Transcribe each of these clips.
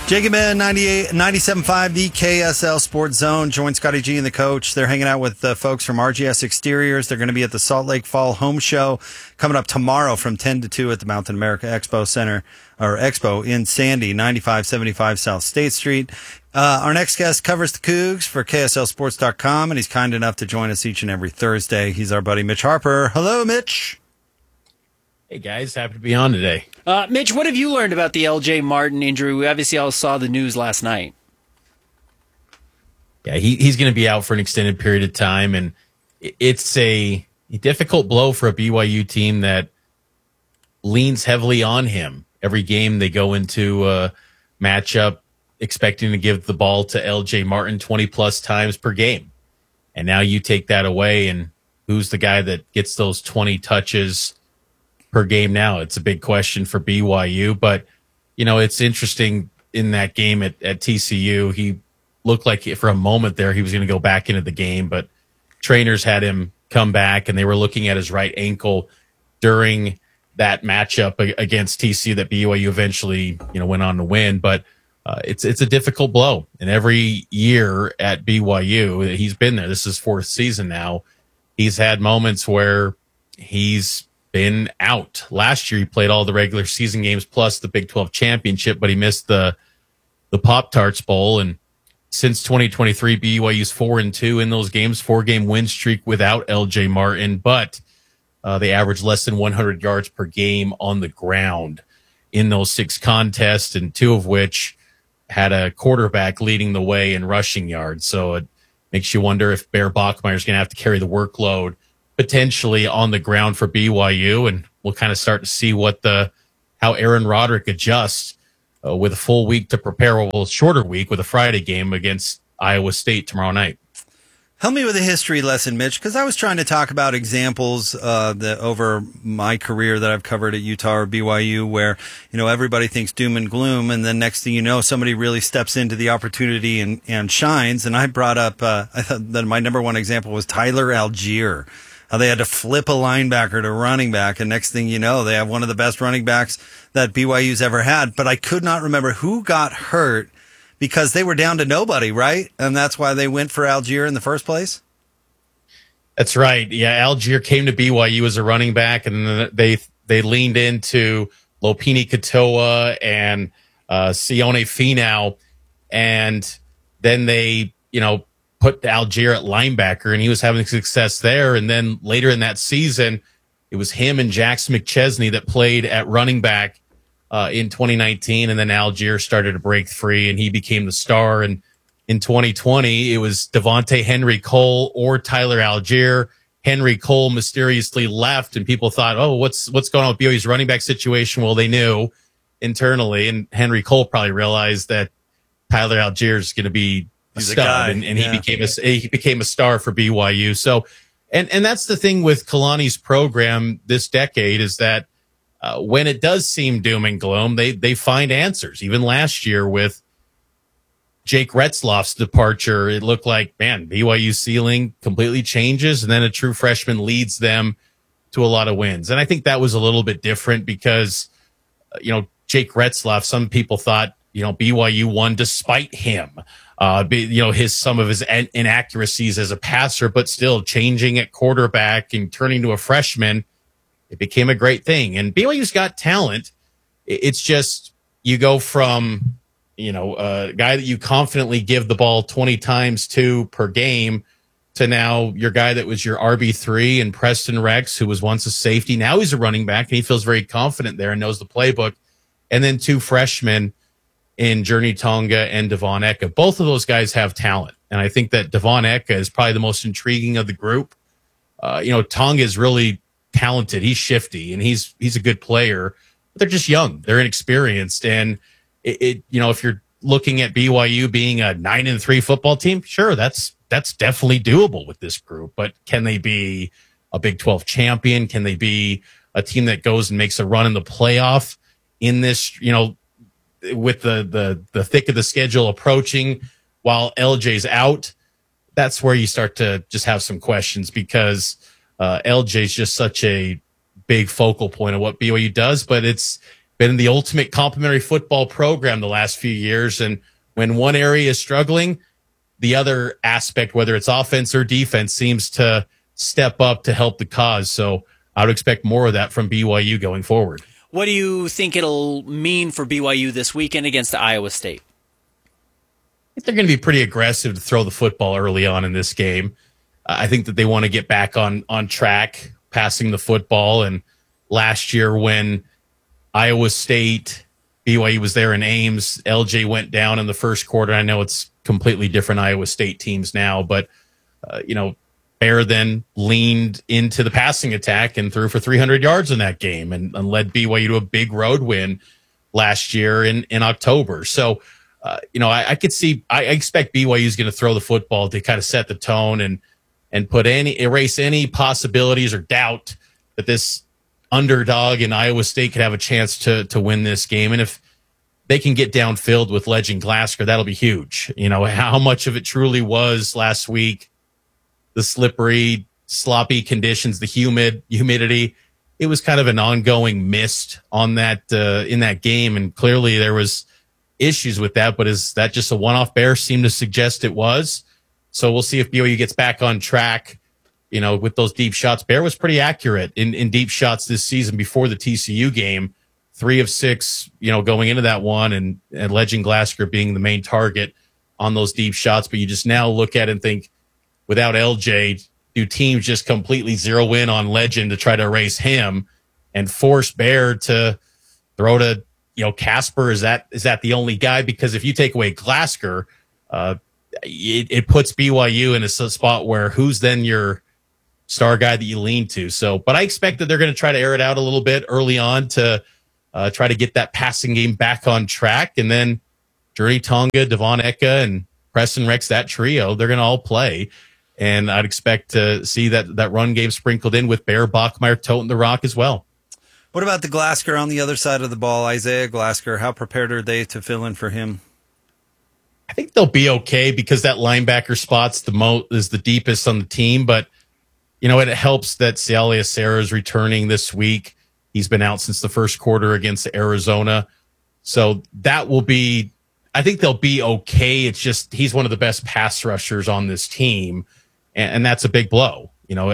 Jacob Ben, 97.5, the KSL Sports Zone. Join Scotty G and the coach. They're hanging out with folks from RGS Exteriors. They're going to be at the Salt Lake Fall Home Show coming up tomorrow from 10 to 2 at the Mountain America Expo Center, or Expo in Sandy, 9575 South State Street. Our next guest covers the Cougs for KSLSports.com, and he's kind enough to join us each and every Thursday. He's our buddy Mitch Harper. Hello, Mitch. Hey, guys. Happy to be on today. Mitch, what have you learned about the L.J. Martin injury? We obviously all saw the news last night. Yeah, he's going to be out for an extended period of time, and it's a difficult blow for a BYU team that leans heavily on him. Every game they go into a matchup expecting to give the ball to L.J. Martin 20-plus times per game. And now you take that away, and who's the guy that gets those 20 touches per game now? It's a big question for BYU, but it's interesting in that game at TCU. He looked like for a moment there he was going to go back into the game, but trainers had him come back, and they were looking at his right ankle during that matchup against TCU that BYU eventually went on to win. But it's a difficult blow, and every year at BYU he's been there. This is his fourth season now. He's had moments where he's been out. Last year, he played all the regular season games plus the Big 12 championship, but he missed the Pop-Tarts Bowl. And since 2023, BYU's 4-2 in those games, 4-game win streak without L.J. Martin, but they averaged less than 100 yards per game on the ground in those 6 contests, and 2 of which had a quarterback leading the way in rushing yards. So it makes you wonder if Bear Bachmeier is going to have to carry the workload potentially on the ground for BYU, and we'll kind of start to see how Aaron Roderick adjusts with a full week to prepare. Well, a shorter week with a Friday game against Iowa State tomorrow night. Help me with a history lesson, Mitch, because I was trying to talk about examples that over my career that I've covered at Utah or BYU where, everybody thinks doom and gloom, and then next thing you know, somebody really steps into the opportunity and shines. And I brought up, I thought that my number one example was Tyler Algier. How they had to flip a linebacker to running back, and next thing you know, they have one of the best running backs that BYU's ever had. But I could not remember who got hurt because they were down to nobody, right? And that's why they went for Algier in the first place? That's right. Yeah, Algier came to BYU as a running back, and then they leaned into Lopini Katoa and Sione Finau, and then they, put Algier at linebacker, and he was having success there. And then later in that season, it was him and Jackson McChesney that played at running back in 2019. And then Algier started to break free, and he became the star. And in 2020, it was Devontae Henry Cole or Tyler Algier. Henry Cole mysteriously left, and people thought, oh, what's going on with BYU's running back situation? Well, they knew internally, and Henry Cole probably realized that Tyler Algier is going to be He's stud, a guy. and he became a star for BYU. So, and that's the thing with Kalani's program this decade is that when it does seem doom and gloom, they find answers. Even last year with Jake Retzloff's departure, it looked like, man, BYU's ceiling completely changes, and then a true freshman leads them to a lot of wins. And I think that was a little bit different because, Jake Retzloff, some people thought, BYU won despite him. Some of his inaccuracies as a passer, but still changing at quarterback and turning to a freshman, it became a great thing. And BYU's got talent. It's just you go from, a guy that you confidently give the ball 20 times to per game to now your guy that was your RB3 and Preston Rex, who was once a safety. Now he's a running back, and he feels very confident there and knows the playbook. And then 2 freshmen in Journey Tonga and Devon Eka. Both of those guys have talent. And I think that Devon Eka is probably the most intriguing of the group. Tonga is really talented. He's shifty, and he's a good player. But they're just young. They're inexperienced. And, if you're looking at BYU being a 9-3 football team, sure, that's definitely doable with this group. But can they be a Big 12 champion? Can they be a team that goes and makes a run in the playoff in this, with the thick of the schedule approaching while LJ's out? That's where you start to just have some questions because LJ's just such a big focal point of what BYU does, but it's been the ultimate complementary football program the last few years. And when one area is struggling, the other aspect, whether it's offense or defense, seems to step up to help the cause. So I would expect more of that from BYU going forward. What do you think it'll mean for BYU this weekend against Iowa State? I think they're going to be pretty aggressive to throw the football early on in this game. I think that they want to get back on track, passing the football. And last year when Iowa State, BYU was there in Ames, LJ went down in the first quarter. I know it's completely different Iowa State teams now, but, Bear then leaned into the passing attack and threw for 300 yards in that game and led BYU to a big road win last year in October. So, I expect BYU is going to throw the football to kind of set the tone and erase any possibilities or doubt that this underdog in Iowa State could have a chance to win this game. And if they can get downfield with Legend Glasgow, that'll be huge. How much of it truly was last week, the slippery, sloppy conditions, the humidity, it was kind of an ongoing mist on that, in that game. And clearly there was issues with that, but is that just a one-off? Bear seemed to suggest it was. So we'll see if BYU gets back on track, with those deep shots. Bear was pretty accurate in deep shots this season before the TCU game, 3 of 6, going into that one, and Legend Glasgow being the main target on those deep shots. But you just now look at it and think, without LJ, do teams just completely zero in on Legend to try to erase him and force Bear to throw to, Casper? Is that the only guy? Because if you take away Glasgow, it puts BYU in a spot where who's then your star guy that you lean to. So, but I expect that they're going to try to air it out a little bit early on to try to get that passing game back on track. And then Journey Tonga, Devon Eka, and Preston Rex, that trio, they're going to all play. And I'd expect to see that run game sprinkled in with Bear, Bachmeier, toting the rock as well. What about the Glasgow on the other side of the ball, Isaiah Glasgow? How prepared are they to fill in for him? I think they'll be okay because that linebacker spot's is the deepest on the team. But, it helps that Sialia Sarah is returning this week. He's been out since the first quarter against Arizona. So that will be, I think they'll be okay. It's just he's one of the best pass rushers on this team. And that's a big blow.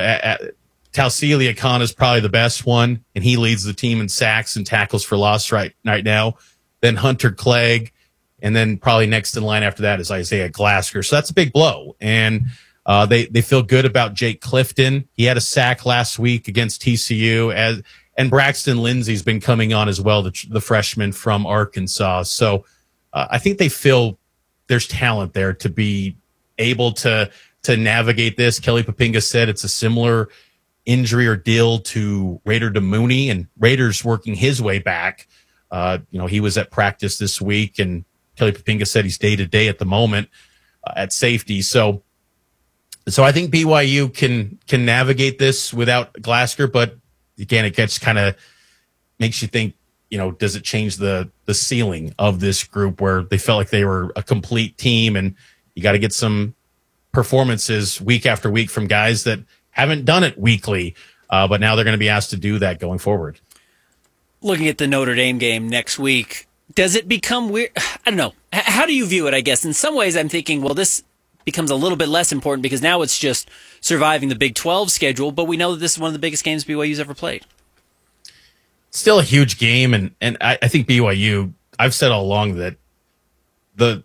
Tausilia Khan is probably the best one, and he leads the team in sacks and tackles for loss right now. Then Hunter Clegg, and then probably next in line after that is Isaiah Glasgow. So that's a big blow. And they feel good about Jake Clifton. He had a sack last week against TCU, and Braxton Lindsey's been coming on as well, the freshman from Arkansas. So I think they feel there's talent there to be able to navigate this. Kelly Papinga said it's a similar injury or deal to Raider DeMooney, and Raiders working his way back. He was at practice this week, and Kelly Papinga said he's day-to-day at the moment at safety. So I think BYU can navigate this without Glasgow, but again, it gets kind of makes you think, does it change the ceiling of this group where they felt like they were a complete team, and you got to get some performances week after week from guys that haven't done it weekly, but now they're going to be asked to do that going forward. Looking at the Notre Dame game next week, does it become weird? I don't know. How do you view it, I guess? In some ways, I'm thinking, well, this becomes a little bit less important because now it's just surviving the Big 12 schedule, but we know that this is one of the biggest games BYU's ever played. Still a huge game, and I think BYU, I've said all along that the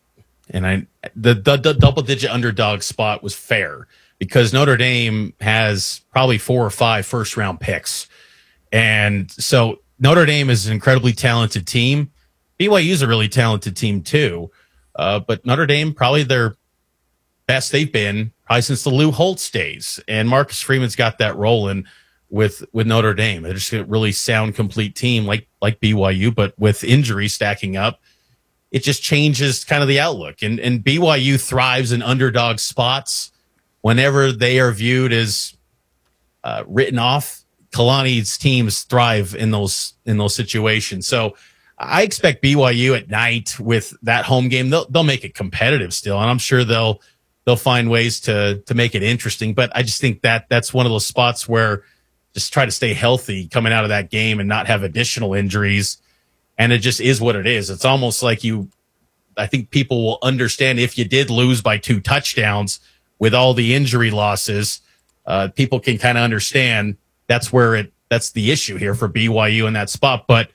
double-digit underdog spot was fair because Notre Dame has probably 4 or 5 first-round picks. And so Notre Dame is an incredibly talented team. BYU is a really talented team too. But Notre Dame, probably their best they've been probably since the Lou Holtz days. And Marcus Freeman's got that rolling with Notre Dame. They're just a really sound, complete team like BYU, but with injuries stacking up, it just changes kind of the outlook. And BYU thrives in underdog spots whenever they are viewed as written off. Kalani's teams thrive in those situations. So I expect BYU at night with that home game. They'll make it competitive still, and I'm sure they'll find ways to make it interesting. But I just think that's one of those spots where just try to stay healthy coming out of that game and not have additional injuries. and it just is what it is. It's almost like I think people will understand if you did lose by 2 touchdowns with all the injury losses, people can kind of understand that's the issue here for BYU in that spot. But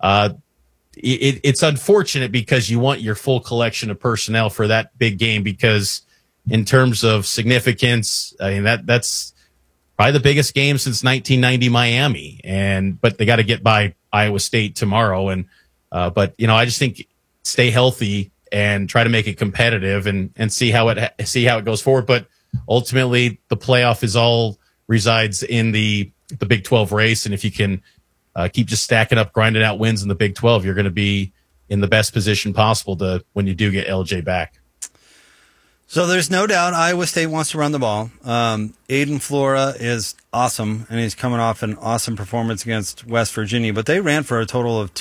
it's unfortunate because you want your full collection of personnel for that big game, because in terms of significance, I mean, that's probably the biggest game since 1990 Miami. But they got to get by Iowa State tomorrow. But I just think stay healthy and try to make it competitive and see how it goes forward. But ultimately, the playoff resides in the Big 12 race. And if you can keep just stacking up, grinding out wins in the Big 12, you're going to be in the best position possible when you do get LJ back. So there's no doubt Iowa State wants to run the ball. Aiden Flora is awesome, and he's coming off an awesome performance against West Virginia. But they ran for a total of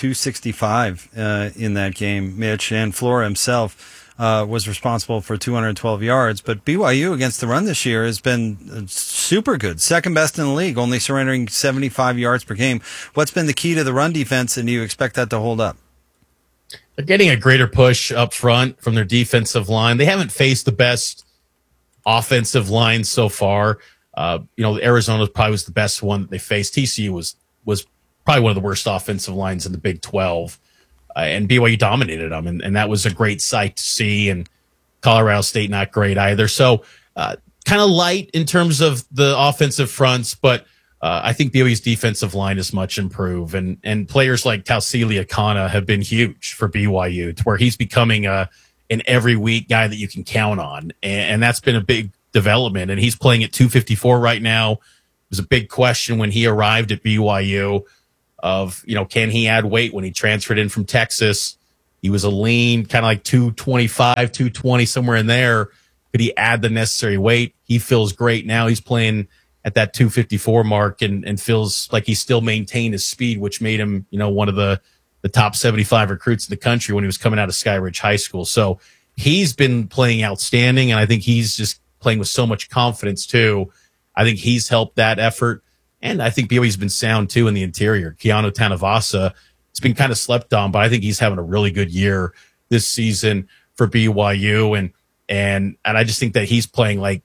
265 in that game, Mitch, and Flora himself was responsible for 212 yards. But BYU against the run this year has been super good, second best in the league, only surrendering 75 yards per game. What's been the key to the run defense, and do you expect that to hold up? They're getting a greater push up front from their defensive line. They haven't faced the best offensive line so far. Arizona probably was the best one that they faced. TCU was probably one of the worst offensive lines in the Big 12. And BYU dominated them, and that was a great sight to see. And Colorado State, not great either. So kind of light in terms of the offensive fronts, but I think BYU's defensive line is much improved, and players like Tausili Akana have been huge for BYU, to where he's becoming an every week guy that you can count on, and that's been a big development. And he's playing at 254 right now. It was a big question when he arrived at BYU of, can he add weight? When he transferred in from Texas, he was a lean, kind of like 225, 220, somewhere in there. Could he add the necessary weight? He feels great now. He's playing at that 254 mark and feels like he still maintained his speed, which made him, one of the top 75 recruits in the country when he was coming out of Skyridge High School. So he's been playing outstanding, and I think he's just playing with so much confidence too. I think he's helped that effort, and I think BYU's been sound too in the interior. Keanu Tanavasa, it's been kind of slept on, but I think he's having a really good year this season for BYU, and I just think that he's playing like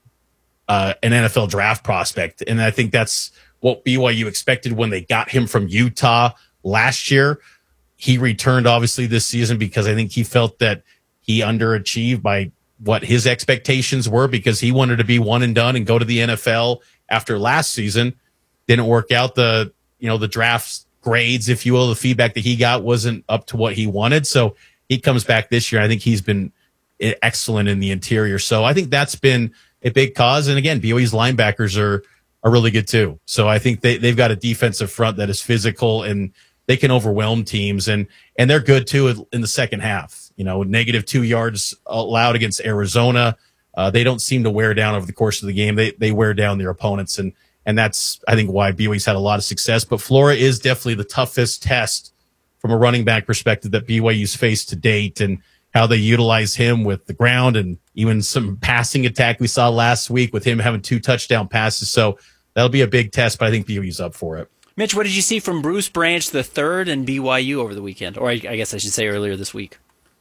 an NFL draft prospect. And I think that's what BYU expected when they got him from Utah last year. He returned obviously this season because I think he felt that he underachieved by what his expectations were, because he wanted to be one and done and go to the NFL after last season. Didn't work out. The draft grades, if you will, the feedback that he got wasn't up to what he wanted. So he comes back this year. I think he's been excellent in the interior. So I think that's been a big cause. And again, BYU's linebackers are really good too. So I think they've got a defensive front that is physical, and they can overwhelm teams, and they're good too in the second half. -2 yards allowed against Arizona. They don't seem to wear down over the course of the game. They wear down their opponents, and that's, I think, why BYU's had a lot of success. But Flora is definitely the toughest test from a running back perspective that BYU's faced to date, and how they utilize him with the ground and even some passing attack we saw last week with him having 2 touchdown passes. So that'll be a big test, but I think BYU's up for it. Mitch, what did you see from Bruce Branch III and BYU over the weekend? Or I guess I should say earlier this week.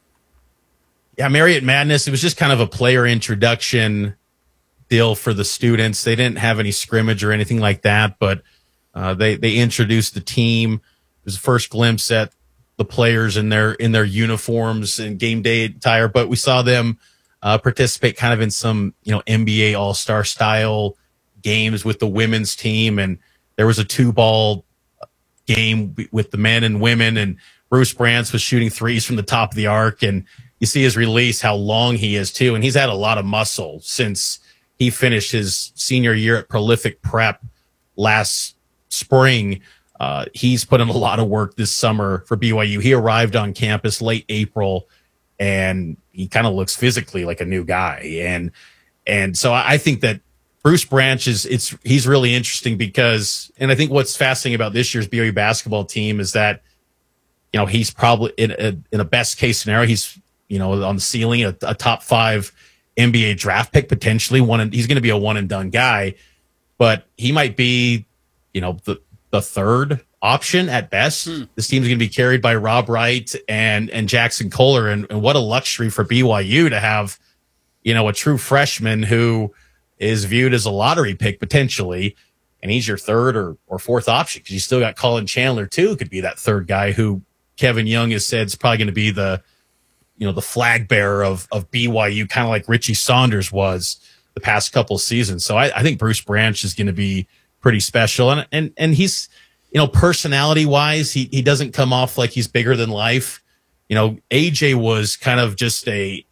Yeah, Marriott Madness, it was just kind of a player introduction deal for the students. They didn't have any scrimmage or anything like that, but they introduced the team. It was the first glimpse at the players in their uniforms and game day attire, but we saw them participate kind of in some NBA All-Star style games with the women's team, and there was a 2-ball game with the men and women, and Bruce Branch was shooting threes from the top of the arc, and you see his release, how long he is too, and he's had a lot of muscle since he finished his senior year at Prolific Prep last spring. He's put in a lot of work this summer for BYU. He arrived on campus late April, and he kind of looks physically like a new guy. And so I think that Bruce Branch he's really interesting because, and I think what's fascinating about this year's BYU basketball team is that, he's probably in a best case scenario, he's, on the ceiling, a top 5 NBA draft pick, potentially he's going to be a one and done guy, but he might be, the third option at best. This team's going to be carried by Rob Wright and Jackson Kohler. And what a luxury for BYU to have, a true freshman who is viewed as a lottery pick potentially. And he's your third or fourth option because you still got Colin Chandler too, who could be that third guy who Kevin Young has said is probably going to be the flag bearer of BYU, kind of like Richie Saunders was the past couple seasons. So I think Bruce Branch is going to be pretty special. And he's, personality wise, he doesn't come off like he's bigger than life. AJ was kind of just a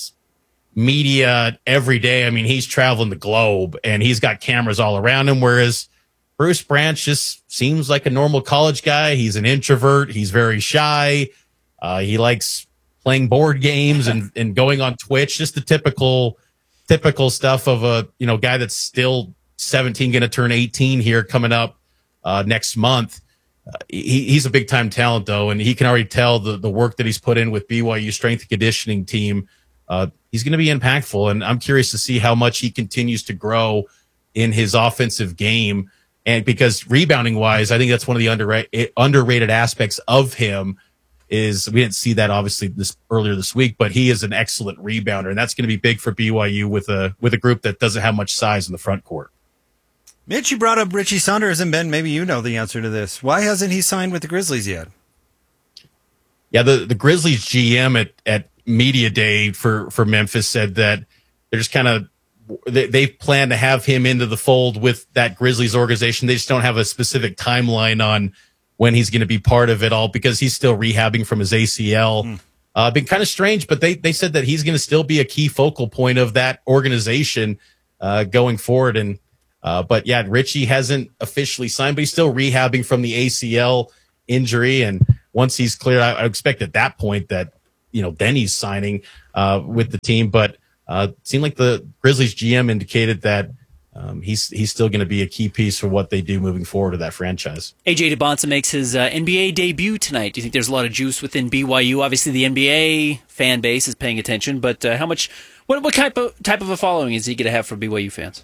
media every day. I mean, he's traveling the globe and he's got cameras all around him. Whereas Bruce Branch just seems like a normal college guy. He's an introvert. He's very shy. He likes playing board games and going on Twitch, just the typical stuff of a, guy that's still 17, going to turn 18 here coming up next month. He's a big time talent though. And he can already tell the work that he's put in with BYU strength and conditioning team. He's going to be impactful. And I'm curious to see how much he continues to grow in his offensive game. And because rebounding wise, I think that's one of the underrated aspects of him. Is we didn't see that obviously earlier this week, but he is an excellent rebounder, and that's going to be big for BYU with a group that doesn't have much size in the front court. Mitch, you brought up Richie Saunders, and Ben, maybe you know the answer to this. Why hasn't he signed with the Grizzlies yet? Yeah, the Grizzlies GM at Media Day for Memphis said that they're just kind of they plan to have him into the fold with that Grizzlies organization. They just don't have a specific timeline on when he's going to be part of it all because he's still rehabbing from his ACL. Been kind of strange, but they said that he's going to still be a key focal point of that organization going forward. And but yeah, Richie hasn't officially signed, but he's still rehabbing from the ACL injury. And once he's cleared, I expect at that point that then he's signing with the team. But it seemed like the Grizzlies GM indicated that. He's still going to be a key piece for what they do moving forward to that franchise. AJ DeBonsa makes his NBA debut tonight. Do you think there's a lot of juice within BYU? Obviously, the NBA fan base is paying attention, but what type of a following is he going to have for BYU fans?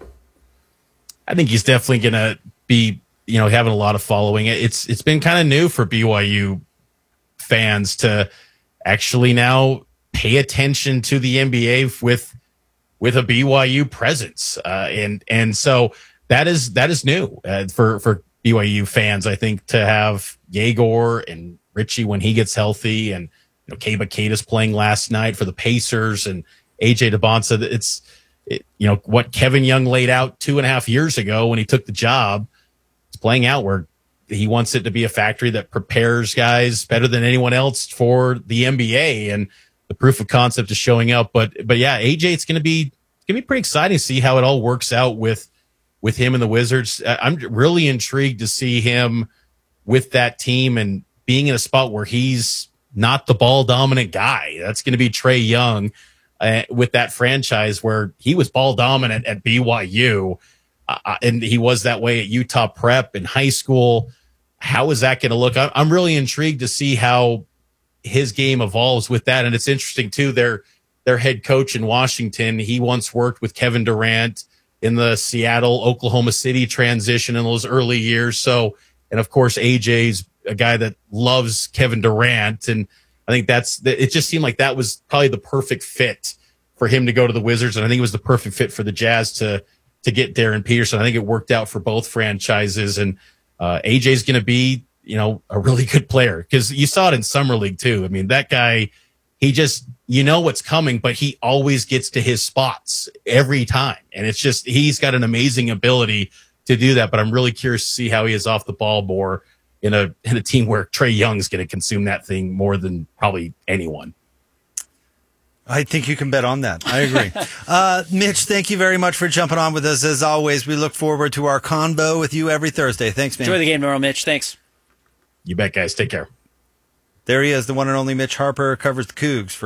I think he's definitely going to be having a lot of following. It's been kind of new for BYU fans to actually now pay attention to the NBA with a BYU presence. And so that is new for BYU fans, I think, to have Yegor and Richie when he gets healthy and, Keba Keita's playing last night for the Pacers and AJ DeBonsa. It's what Kevin Young laid out 2.5 years ago when he took the job. It's playing out where he wants it to be a factory that prepares guys better than anyone else for the NBA. And the proof of concept is showing up. But yeah, AJ, it's going to be pretty exciting to see how it all works out with him and the Wizards. I'm really intrigued to see him with that team and being in a spot where he's not the ball dominant guy. That's going to be Trae Young with that franchise where he was ball dominant at BYU and he was that way at Utah Prep in high school. How is that going to look? I'm really intrigued to see how his game evolves with that. And it's interesting too. Their head coach in Washington, he once worked with Kevin Durant in the Seattle, Oklahoma City transition in those early years. So, and of course, AJ's a guy that loves Kevin Durant. And I think it just seemed like that was probably the perfect fit for him to go to the Wizards. And I think it was the perfect fit for the Jazz to get Darren Peterson. I think it worked out for both franchises. And AJ's going to be, a really good player because you saw it in Summer League too. I mean, that guy, he just, what's coming, but he always gets to his spots every time. And it's just, he's got an amazing ability to do that. But I'm really curious to see how he is off the ball more in a team where Trae Young's going to consume that thing more than probably anyone. I think you can bet on that. I agree. Mitch, thank you very much for jumping on with us. As always, we look forward to our convo with you every Thursday. Thanks, man. Enjoy the game tomorrow, Mitch. Thanks. You bet, guys. Take care. There he is, the one and only Mitch Harper, covers the Cougs for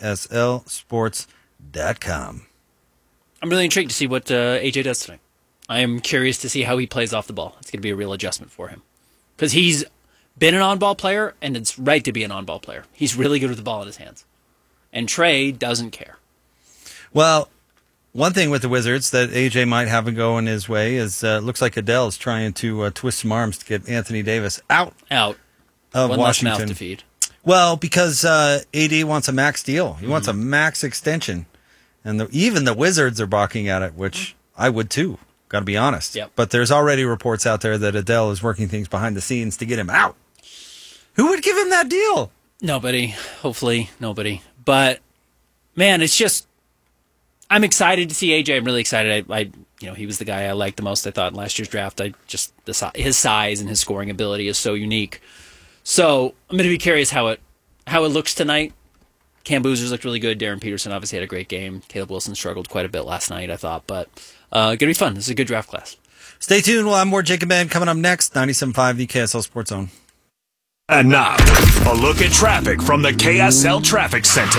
KSLSports.com. I'm really intrigued to see what AJ does tonight. I am curious to see how he plays off the ball. It's going to be a real adjustment for him. Because he's been an on-ball player, and it's right to be an on-ball player. He's really good with the ball in his hands. And Trae doesn't care. Well, One thing with the Wizards that AJ might have a go in his way is looks like Adele's trying to twist some arms to get Anthony Davis out of One less Washington. mouth to feed. Well, because AD wants a max deal. He wants a max extension. And even the Wizards are balking at it, which I would too, got to be honest. Yep. But there's already reports out there that Adele is working things behind the scenes to get him out. Who would give him that deal? Nobody. Hopefully, nobody. But, man, it's just... I'm excited to see AJ. I'm really excited. He was the guy I liked the most, I thought, in last year's draft. His size and his scoring ability is so unique. So I'm going to be curious how it looks tonight. Cam Boozers looked really good. Darren Peterson obviously had a great game. Caleb Wilson struggled quite a bit last night, I thought. But going to be fun. This is a good draft class. Stay tuned. We'll have more Jacob Ben coming up next. 97.5, the KSL Sports Zone. And now, a look at traffic from the KSL Traffic Center.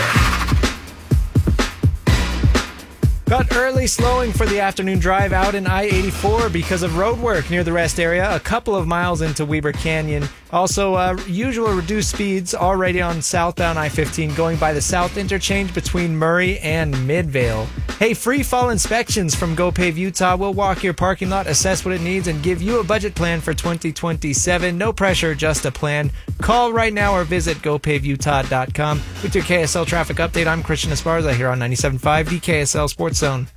Got early slowing for the afternoon drive out in I-84 because of road work near the rest area, a couple of miles into Weber Canyon. Also, usual reduced speeds already on southbound I-15 going by the south interchange between Murray and Midvale. Hey, free fall inspections from GoPave Utah. We'll walk your parking lot, assess what it needs, and give you a budget plan for 2027. No pressure, just a plan. Call right now or visit GoPaveUtah.com. With your KSL traffic update, I'm Christian Esparza here on 97.5, the KSL Sports Zone.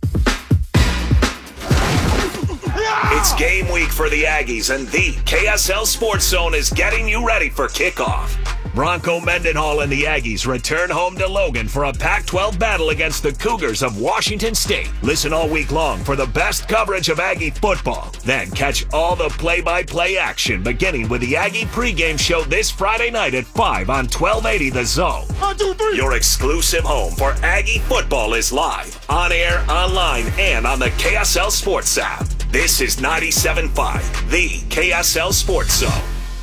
It's game week for the Aggies, and the KSL Sports Zone is getting you ready for kickoff. Bronco Mendenhall and the Aggies return home to Logan for a Pac-12 battle against the Cougars of Washington State. Listen all week long for the best coverage of Aggie football. Then catch all the play-by-play action, beginning with the Aggie pregame show this Friday night at 5 on 1280 The Zone. 1, 2, 3. Your exclusive home for Aggie football is live, on air, online, and on the KSL Sports app. This is 97.5, the KSL Sports Zone.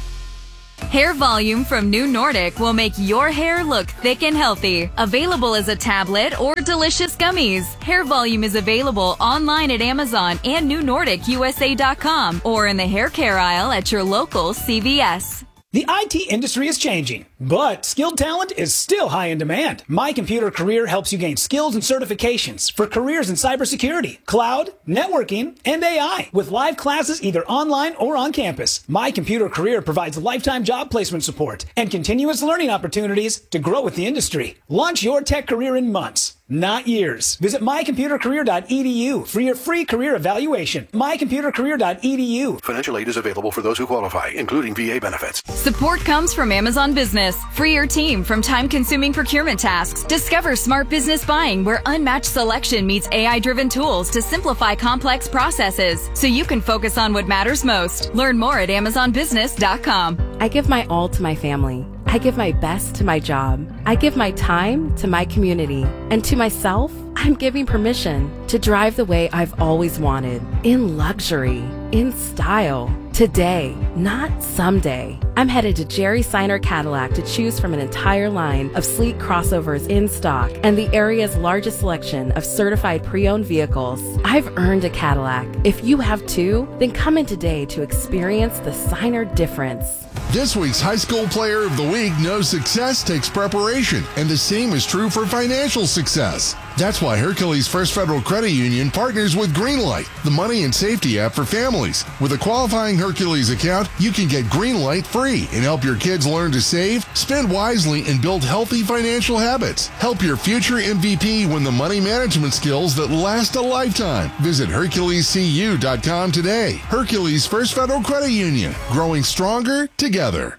Hair Volume from New Nordic will make your hair look thick and healthy. Available as a tablet or delicious gummies. Hair Volume is available online at Amazon and NewNordicUSA.com or in the hair care aisle at your local CVS. The IT industry is changing, but skilled talent is still high in demand. My Computer Career helps you gain skills and certifications for careers in cybersecurity, cloud, networking, and AI with live classes either online or on campus. My Computer Career provides lifetime job placement support and continuous learning opportunities to grow with the industry. Launch your tech career in months, not years. Visit mycomputercareer.edu for your free career evaluation. mycomputercareer.edu. Financial aid is available for those who qualify, including VA benefits. Support comes from Amazon Business. Free your team from time-consuming procurement tasks. Discover smart business buying where unmatched selection meets AI-driven tools to simplify complex processes so you can focus on what matters most. Learn more at AmazonBusiness.com. I give my all to my family. I give my best to my job. I give my time to my community. And to myself, I'm giving permission to drive the way I've always wanted. In luxury, in style. Today, not someday. I'm headed to Jerry Seiner Cadillac to choose from an entire line of sleek crossovers in stock and the area's largest selection of certified pre-owned vehicles. I've earned a Cadillac. If you have too, then come in today to experience the Seiner difference. This week's High School Player of the Week knows success takes preparation, and the same is true for financial success. That's why Hercules First Federal Credit Union partners with Greenlight, the money and safety app for families. With a qualifying Hercules account, you can get Greenlight free and help your kids learn to save, spend wisely, and build healthy financial habits. Help your future MVP win the money management skills that last a lifetime. Visit HerculesCU.com today. Hercules First Federal Credit Union, growing stronger together.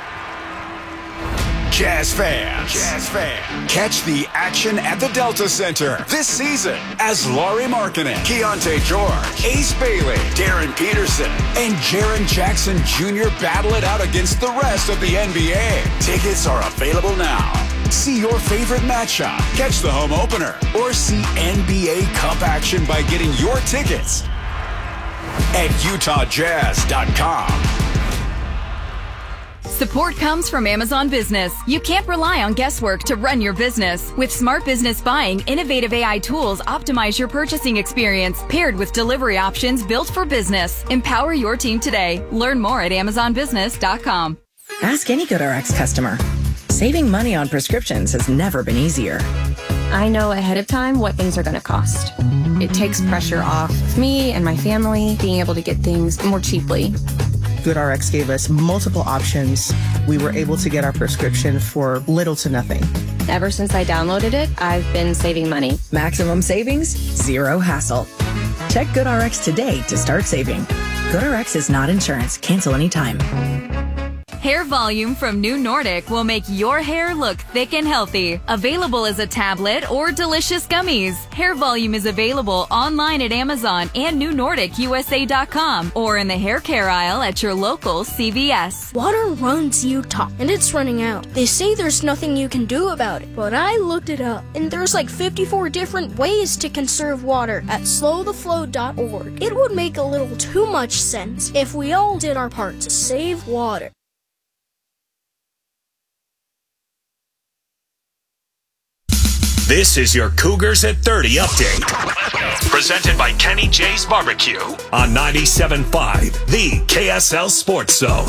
Jazz fans, catch the action at the Delta Center this season as Lauri Markkanen, Keontae George, Ace Bailey, Darren Peterson, and Jaren Jackson Jr. battle it out against the rest of the NBA. Tickets are available now. See your favorite matchup, catch the home opener, or see NBA Cup action by getting your tickets at UtahJazz.com. Support comes from Amazon Business. You can't rely on guesswork to run your business. With smart business buying, innovative AI tools optimize your purchasing experience, paired with delivery options built for business. Empower your team today. Learn more at AmazonBusiness.com. Ask any GoodRx customer. Saving money on prescriptions has never been easier. I know ahead of time what things are going to cost. It takes pressure off me and my family being able to get things more cheaply. GoodRx gave us multiple options. We were able to get our prescription for little to nothing. Ever since I downloaded it, I've been saving money. Maximum savings, zero hassle. Check GoodRx today to start saving. GoodRx is not insurance. Cancel anytime. Hair Volume from New Nordic will make your hair look thick and healthy. Available as a tablet or delicious gummies. Hair Volume is available online at Amazon and NewNordicUSA.com or in the hair care aisle at your local CVS. Water runs Utah, and it's running out. They say there's nothing you can do about it, but I looked it up, and there's like 54 different ways to conserve water at slowtheflow.org. It would make a little too much sense if we all did our part to save water. This is your Cougars at 30 update. Presented by Kenny J's Barbecue on 97.5, the KSL Sports Zone.